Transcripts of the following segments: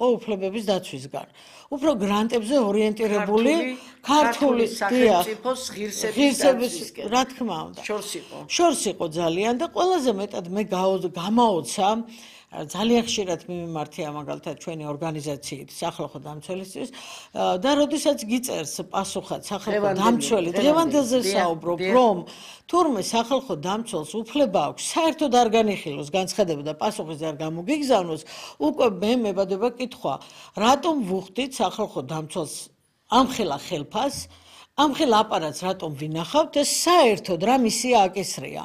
იყო უფლებების დაცვისგან. უფრო გრანტებზე ორიენტირებული ქართული სახელმწიფოს ღირსების რა თქმა უნდა. შორს იყო ძალიან და ყველაზე მეტად მე გამაოცა ძალიან ხშირად მიმართია მაგალითად ჩვენი ორგანიზაციით სახალხო დამცველისთვის და როდესაც გიწერს პასუხად სახალხო დამცველი დღევანდელზე საუბრობ რომ თურმე სახალხო დამცველს უფლება აქვს საერთოდ არ განიხილოს განცხადება და პასუხის არ გამოგიგზავნოს უკვე მე მებადება კითხვა რატომ ვუხდით სახალხო დამცველს ამხელა ხელფას ამხელა აპარატს რატომ ვინახავთ და საერთოდ რა მისია აკისრია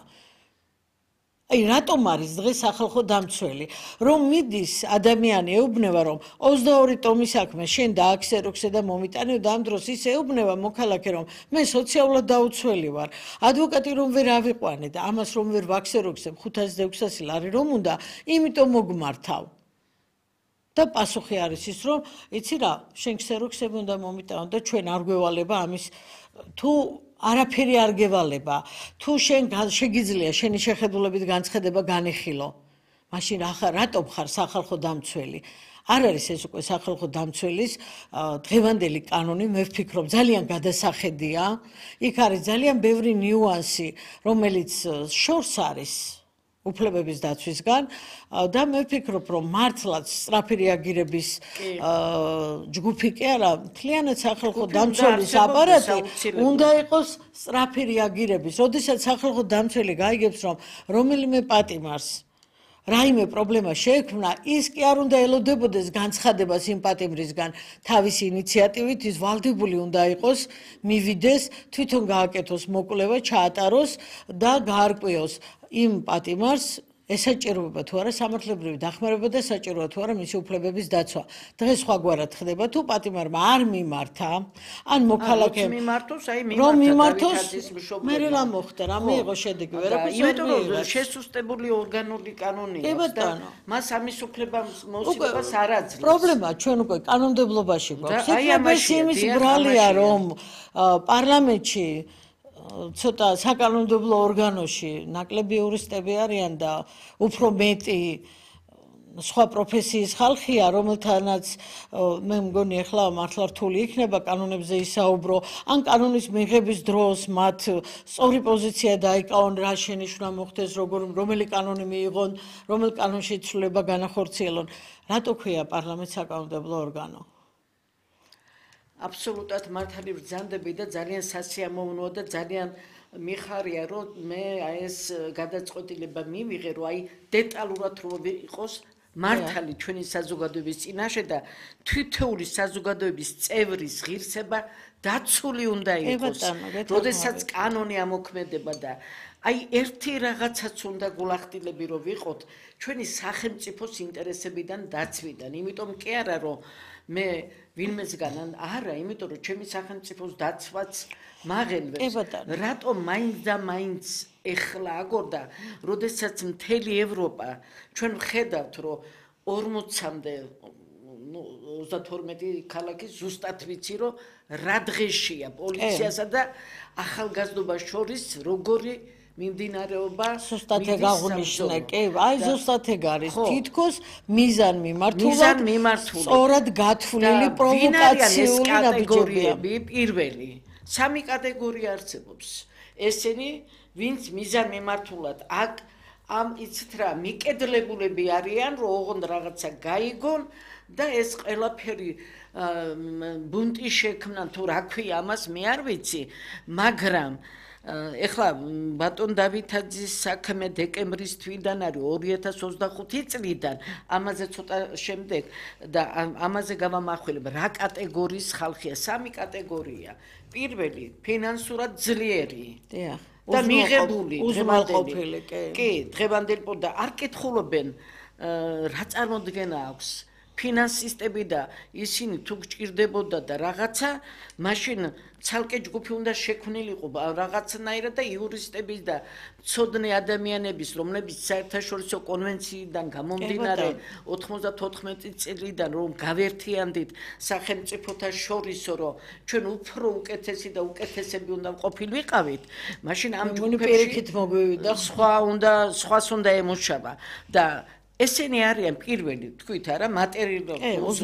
აი რატომ არის დღეს სახალხო დამცველი რომ მიდის ადამიანი ეუბნება რომ 22 ტომის საქმე შენ დააქსეროქსე და მომიტანე და ამ დროს ის ეუბნება მოქალაქე რომ მე სოციალურად დაუცველი ვარ ადვოკატი რომ ვერ ავიყვანე და ამას რომ ვერ ვაქსეროქსებ 506 ლარი რომ უნდა იმიტომ მოგმართავ და პასუხი არის ის რომ იცი რა შენ ქსეროქსები უნდა მომიტანო და ჩვენ არ გვევალება ამის თუ არაფერი არ გევალება თუ შენ შეგიძლია შენი შეხედულებით განცხადება განეხილო მაშინ რატომ ხარ სახალხო დამცველი არ არის ეს უკვე სახალხო დამცველის დღევანდელი კანონი მე ვფიქრობ ძალიან გადასახედია იქ არის ძალიან ბევრი ნიუანსი რომელიც შორს არის უფლებების დაცვისგან და მე ვფიქრობ რომ მართლაც სწრაფი რეაგირების ჯგუფი კი არა მთლიანად სახალხო დამცველის აპარატი უნდა იყოს სწრაფი რეაგირების როდესაც სახალხო დამცველი გაიგებს რომ რომელიმე პატიმარს რაიმე პრობლემა შეექმნა ის კი არ უნდა ელოდებოდეს განცხადებას იმ პატიმრისგან თავისი ინიციატივით ის ვალდებული უნდა იყოს მივიდეს თვითონ გააკეთოს მოკვლევა ჩაატაროს და გაარკვიოს იმ პატიმარს ესაჭიროება თუ არა სამართლებრივი დახმარება და საჭიროა თუ არა მისი უფლებების დაცვა. დღეს სხვაგვარად ხდება თუ პატიმარმა არ მიმართა, ან მოქალაქემ რომ მიმართოს, მე რა მოხდა, რა მიიღო შედეგი, ვერაფერს ვერ მიიღო. შესუსტებული ორგანული კანონია და მას ამის უფლებას მოსილებას არ აძლევს. პრობლემა ჩვენ უკვე კანონმდებლობაში გვაქვს. ეს იმის ბრალია რომ პარლამენტში ცოტა საკანონმდებლო ორგანოში ნაკლები იურისტები არიან და უფრო მეტი სხვა პროფესიის ხალხია, რომელთანაც მე მგონი ახლა მართლა რთული იქნება კანონებზე ისაუბრო, ან კანონის მიღების დროს მათ სწორი პოზიცია დაიკავონ, რა შენიშვნა მოხდეს, რომელი კანონი მიიღონ, რომელ კანონში ცვლილება განახორციელონ. რატო ქვია პარლამენტს საკანონმდებლო ორგანო? აბსოლუტად მართალი ბრძანდები და ძალიან სასიამოვნოა და ძალიან მიხარია რომ მე ეს გადაწყვეტილება მივიღე რომ აი დეტალურად რომ იყოს მართალი ჩვენი საზოგადოების წინაშე და თითოეული საზოგადოების წევრის ღირსება დაცული უნდა იყოს როდესაც კანონი ამოქმედება და აი ერთი რაღაცაც უნდა გულახდილები რომ ვიყოთ ჩვენი სახელმწიფოს ინტერესებიდან დაცვიდან იმიტომ კი არა რომ მე ვინმესგან არა იმიტომ რომ ჩემი სახელმწიფოს დაცვაც მაღელვებს რატომ მაინც და მაინც ეხლა აგორდა როდესაც მთელი ევროპა ჩვენ ვხედავთ რომ 40-მდე 32 ქალაქი ზუსტად ვიცი რომ რა დღეშია პოლიციასა და ახალგაზრდობას შორის როგორი მიმდინარეობა ზუსტად ეგ აღნიშნე კი აი ზუსტად ეგ არის თითქოს მიზან მიმართულად სწორად გათვლილი პროვოკაციული კატეგორიები პირველი სამი კატეგორია არსებობს ესენი ვინც მიზან მიმართულად აქ ამ იცით რა მიკედლებულები არიან რომ ოღონდ რაღაცა გაიგონ და ეს ყველაფერი ბუნტი შექმნან თუ რა ქვია ამას მე არ ვიცი მაგრამ ეხლა ბატონ დავითაძის საქმე დეკემბრის თვიდან არის 2025 წლიდან ამაზე ცოტა შემდეგ და ამაზე გავამახვილებ რა კატეგორიის ხალხია სამი კატეგორია პირველი ფინანსურად ძლიერი და მიღებული უზრუნველყოფილი კი დღევანდელი და არ კითხულობენ რა წარმოდგენა აქვს ფინანსისტები და ისინი თუ გჭირდებოდა და რაღაცა მაშინ ცალკე ჯგუფი უნდა შექმნილიყო რაღაცნაირად და იურისტების და მცოდნე ადამიანების რომლებიც საერთაშორისო კონვენციიდან გამომდინარე 94 წლიდან რომ გავერთიანდით სახელმწიფოთა შორისო რომ ჩვენ უფრო უკეთესი და უკეთესები უნდა ყოფილიყავით მაშინ ამ ჯგუფებში მოგვივიდა სხვას უნდა ემუშავა და ესენი არიან პირველი თქვით არა მატერიალური